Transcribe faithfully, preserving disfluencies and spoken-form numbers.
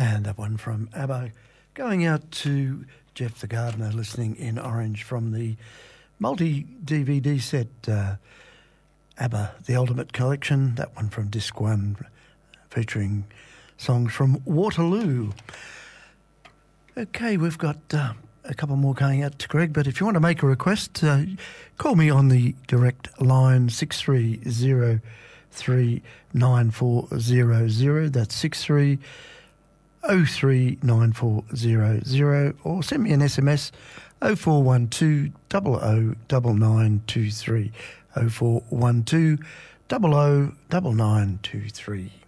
And that one from ABBA going out to Jeff the Gardener listening in Orange from the multi-D V D set uh, ABBA, The Ultimate Collection. That one from Disc one featuring songs from Waterloo. Okay, we've got uh, a couple more going out to Greg, but if you want to make a request, uh, call me on the direct line six three zero three nine four zero zero. That's six three oh three nine four zero zero, or send me an S M S oh four one two oh oh nine nine two three oh four one two oh oh nine nine two three.